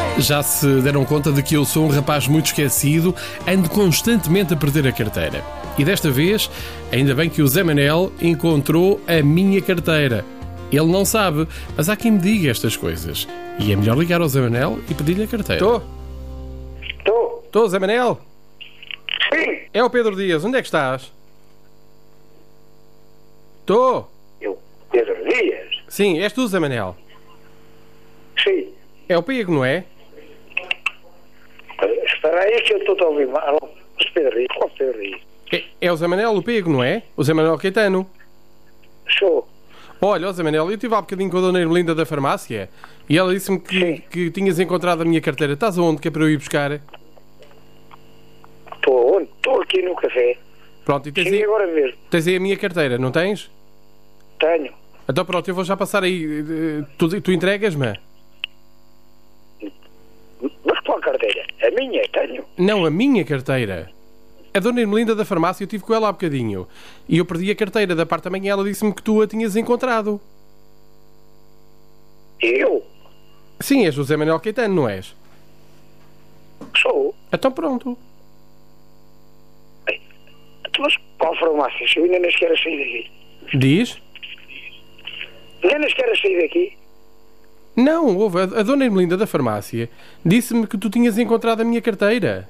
Já se deram conta de que eu sou um rapaz muito esquecido, ando constantemente a perder a carteira. E desta vez, ainda bem que o Zé Manel encontrou a minha carteira. Ele não sabe, mas há quem me diga estas coisas. E é melhor ligar ao Zé Manel e pedir-lhe a carteira. Estou, Zé Manel? Sim. É o Pedro Dias, onde é que estás? Estou. Eu, Pedro Dias? Sim, és tu, Zé Manel? Sim. É o Pego, não é? Espera aí que eu estou a ouvir mal. Pedro Dias, qual Pedro Dias? É o Zé Manel, o Pego, não é? O Zé Manel Caetano. Sou. Olha, ó Zé Manel, eu estive há bocadinho com a dona Ermelinda da farmácia e ela disse-me que tinhas encontrado a minha carteira. Estás aonde que é para eu ir buscar? Estou onde? Estou aqui no café. Pronto, e Cheguei agora mesmo. tens aí a minha carteira, não tens? Tenho. Então pronto, eu vou já passar aí. Tu entregas-me? Mas qual carteira? A minha? Tenho. Não, a minha carteira. A dona Ermelinda da farmácia, eu estive com ela há bocadinho. E eu perdi a carteira da parte da manhã, ela disse-me que tu a tinhas encontrado. Eu? Sim, és o Zé Manel Caetano, não és? Sou. Então pronto. Mas qual farmácia? Eu ainda nem sequer sair daqui. Diz? Ainda nem sequer sair daqui. Não, houve. A dona Ermelinda da farmácia disse-me que tu tinhas encontrado a minha carteira.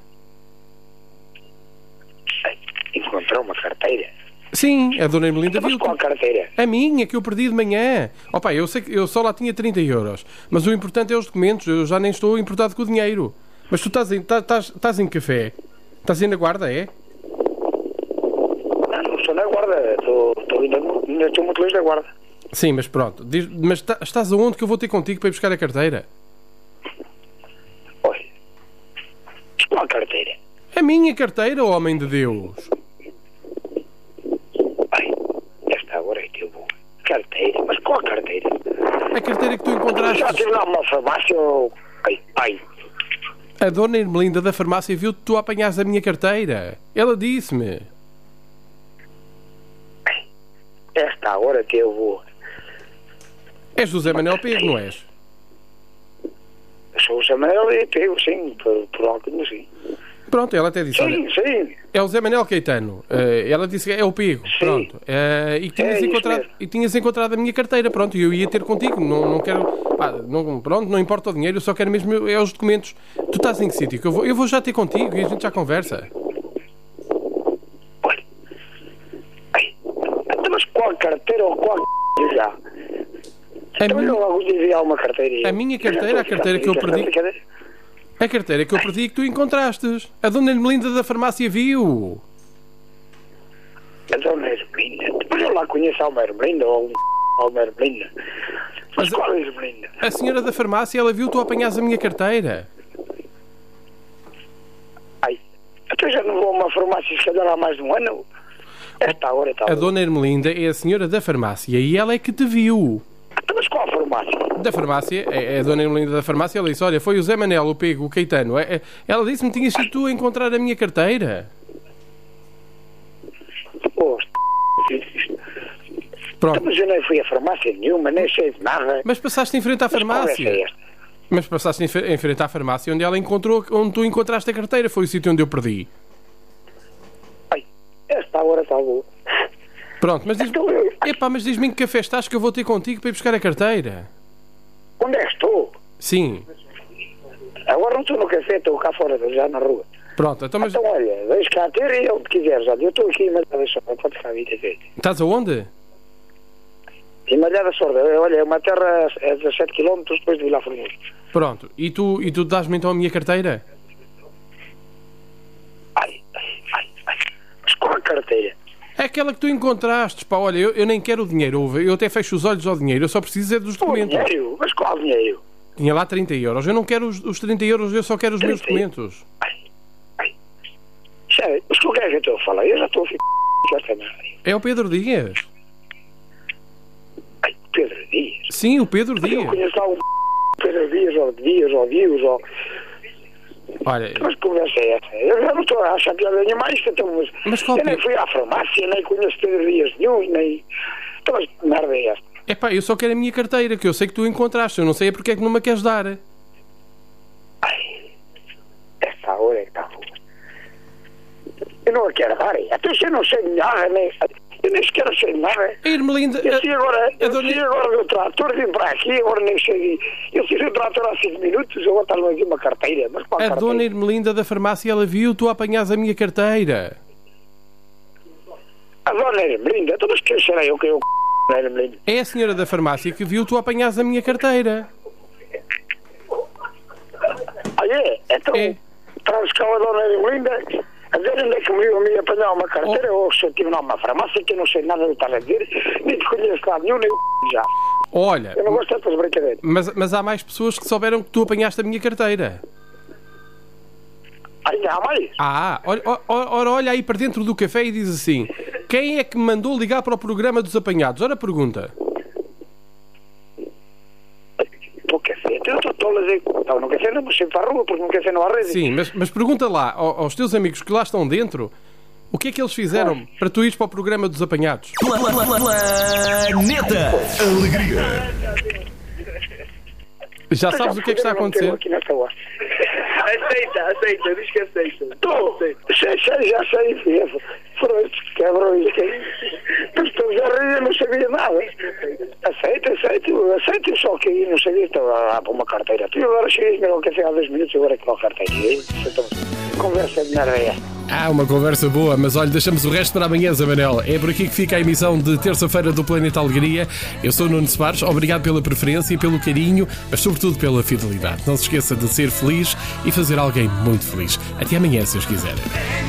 Encontrou uma carteira? Sim, a dona Ermelinda Mas viu. qual carteira? A minha, que eu perdi de manhã. Opa, eu sei que eu só lá tinha 30 euros. Mas o importante é os documentos. Eu já nem estou importado com o dinheiro. Mas tu estás em café? Estás aí na guarda, é? Não estou na guarda. Ainda estou muito longe da guarda. Sim, mas pronto. Mas estás aonde que eu vou ter contigo para ir buscar a carteira? Olha. Qual carteira? A minha carteira, homem de Deus. Ai, esta agora é que eu vou. Carteira? Mas qual carteira? A carteira que tu encontraste. Já estive lá numa farmácia ou... Ai. A dona Ermelinda da farmácia viu que tu apanhares a minha carteira. Ela disse-me. Esta hora que eu vou. És José Manel Pego, não és? Eu sou o Zé Manel e pego, sim, por algo sim. Pronto, ela até disse. Olha, Sim. é o Zé Manel Caetano. Ela disse que é o Pego. Sim. Pronto. E tinhas encontrado a minha carteira. Pronto, e eu ia ter contigo. Não quero. Pronto, não importa o dinheiro, eu só quero mesmo os documentos. Tu estás em que sítio? Eu vou já ter contigo e a gente já conversa. Olha. Mas qual carteira ou qual já? Então eu logo dizia uma carteira. A minha carteira, a carteira que eu perdi. A carteira que eu perdi que tu encontrastes. A dona Ermelinda da farmácia viu. A dona Ermelinda? Mas eu lá conheço a uma Ermelinda ou uma Ermelinda. Mas qual é Ermelinda? A senhora da farmácia, ela viu tu apanhas a minha carteira. Então já não vou a uma farmácia se calhar há mais de um ano? Esta hora está. A dona Ermelinda é a senhora da farmácia e ela é que te viu. Mas qual farmácia? Da farmácia, é a dona Ermelinda da farmácia, ela disse, olha, foi o Zé Manel, o Pego, o Caetano. Ela disse-me que tinhas sido tu a encontrar a minha carteira. Pronto. Mas eu nem fui a farmácia nenhuma, nem sei de nada. Mas passaste em frente à farmácia. Mas passaste em frente à farmácia onde ela encontrou, onde tu encontraste a carteira. Foi o sítio onde eu perdi. Esta hora está boa. Pronto, mas mas diz-me em que café estás que eu vou ter contigo para ir buscar a carteira. Onde é que estou? Sim. Agora não estou no café, estou cá fora, já na rua. Pronto, então mas... Então olha, deixa cá ter e onde quiseres. Eu estou aqui em Malhada Sorda, pode ficar a vida feita. Estás aonde? Em Malhada Sorda, olha, é uma terra a 17 km depois de Vila Formoso. Pronto, e tu dás-me então a minha carteira? Mas qual a carteira? É aquela que tu encontraste, pá, olha, eu nem quero o dinheiro, eu até fecho os olhos ao dinheiro, eu só preciso é dos documentos. Dinheiro? Mas qual dinheiro? Tinha lá 30 euros, eu não quero os 30 euros, eu só quero os meus documentos. Sério, mas com quem é que eu estou a falar? Eu já estou a ficar também. É o Pedro Dias. Pedro Dias? Sim, o Pedro Dias. Eu conheço lá um Pedro Dias, ou... Olha... Mas que conversa é essa? Eu já não estou a achar piada nenhuma isto, então, mas qual eu nem fui à farmácia, nem conheço Pedro Dias nenhum, nem... Então, mas que merda é esta? Epá, eu só quero a minha carteira, que eu sei que tu encontraste, eu não sei é porque é que não me queres dar. Eu não a quero dar. Até se eu não sei de nada, nem... Eu nem sequer sei de nada. A Irmelinda... Eu sei agora do trator, vim para aqui, agora nem cheguei. Eu fiz o trator há 5 minutos, eu vou estar aqui uma carteira. Mas qual carteira? Dona Irmelinda da farmácia, ela viu, tu apanhas a minha carteira. A dona Irmelinda? Então, mas quem será eu que eu c... Irmelinda? É a senhora da farmácia que viu, tu apanhas a minha carteira. Ah, é? Então, traz cá a dona Irmelinda... A ver onde é que me apanhar uma carteira ou se eu estive numa farmácia que eu não sei nada do que está a dizer, nem te conheço lá nenhum, nem já. Olha... Eu não gosto dessas brincadeiras. Mas há mais pessoas que souberam que tu apanhaste a minha carteira. Ainda há mais? Olha aí para dentro do café e diz assim: quem é que me mandou ligar para o programa dos apanhados? Ora, pergunta. O café? Eu estou a dizer... No café não, mas sempre para a rua, porque no café não há rede. Sim, mas pergunta lá aos teus amigos que lá estão dentro o que é que eles fizeram para tu ires para o programa dos apanhados. Planeta Alegria. Já sabes o que é que está a acontecer? Aqui nesta hora. Aceita, diz que aceita. Já sei, foram estes que quebram isto aí. Mas estou já a rir, eu não sabia nada. Aceito, só que aí não sabia, estava para uma carteira. Tu agora cheguei ao café há 2 minutos, agora é que não há carteira. Conversa de merda é. Uma conversa boa, mas olha, deixamos o resto para amanhã, Zé Manel. É por aqui que fica a emissão de terça-feira do Planeta Alegria. Eu sou Nuno Soares, obrigado pela preferência, pelo carinho, mas sobretudo pela fidelidade. Não se esqueça de ser feliz e fazer alguém muito feliz. Até amanhã, se os quiserem.